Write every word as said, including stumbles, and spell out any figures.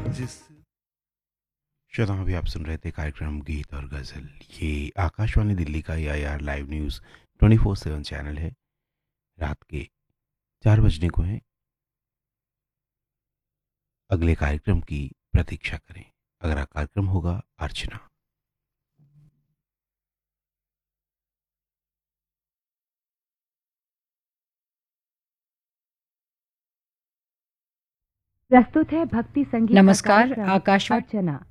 जिस श्रोताओं अभी आप सुन रहे थे कार्यक्रम गीत और गज़ल। ये आकाशवाणी दिल्ली का ए I R live news twenty four seven channel है। रात के चार बजने को हैं। अगले कार्यक्रम की प्रतीक्षा करें। अगला कार्यक्रम होगा अर्चना। प्रस्तुत है भक्ति संगीत का नमस्कार, कार्यक्रम आकाशवाणी अर्चना।